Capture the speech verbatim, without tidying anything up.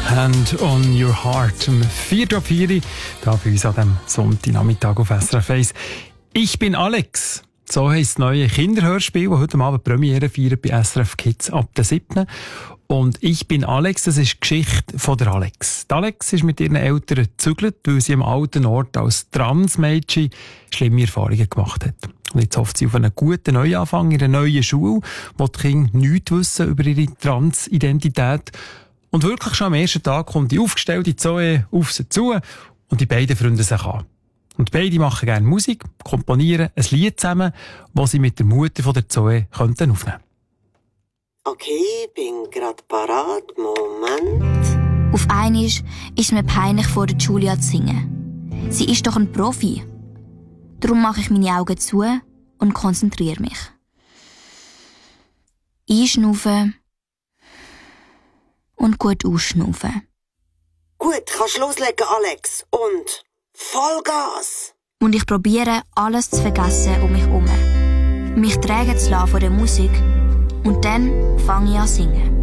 Hand on your heart. Um vier Uhr vier, hier bei uns an diesem Sonntagnachmittag auf S R F eins. Ich bin Alex. So heisst das neue Kinderhörspiel, das heute Abend Premiere feiert bei S R F Kids ab der siebten Und ich bin Alex, das ist die Geschichte von der Alex. Die Alex ist mit ihren Eltern gezügelt, weil sie am alten Ort als Transmädchen schlimme Erfahrungen gemacht hat. Und jetzt hofft sie auf einen guten Neuanfang in einer neuen Schule, wo die Kinder nichts wissen über ihre Transidentität. Und wirklich schon am ersten Tag kommt die aufgestellte Zoe auf sie zu und die beiden freuen sich an. Und beide machen gerne Musik, komponieren ein Lied zusammen, das sie mit der Mutter von der Zoe könnten aufnehmen. Okay, bin grad parat. Moment. Auf einmal ist es mir peinlich, vor der Julia zu singen. Sie ist doch ein Profi. Darum mache ich meine Augen zu und konzentriere mich. Einschnaufen und gut ausschnaufen. Gut, kannst loslegen, Alex. Und Vollgas! Und ich probiere, alles zu vergessen um mich herum. Mich tragen zu lassen von der Musik. Und dann fange ich an zu singen.